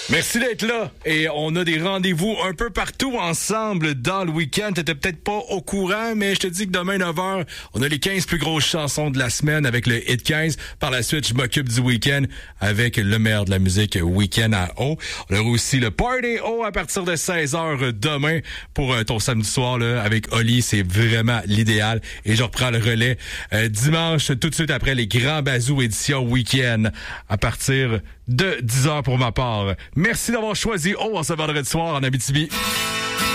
Merci d'être là. Et on a des rendez-vous un peu partout ensemble dans le week-end. T'étais peut-être pas au courant, mais je te dis que demain, 9h, on a les 15 plus grosses chansons de la semaine avec le Hit 15. Par la suite, je m'occupe du week-end avec le maire de la musique Week-end à O. On aura aussi le Party O à partir de 16h demain pour ton samedi soir là, avec Oli. C'est vraiment l'idéal. Et je reprends le relais dimanche, tout de suite après les Grands Bazous édition Week-end à partir de 10h pour ma part. Merci d'avoir choisi O en ce vendredi soir en Abitibi.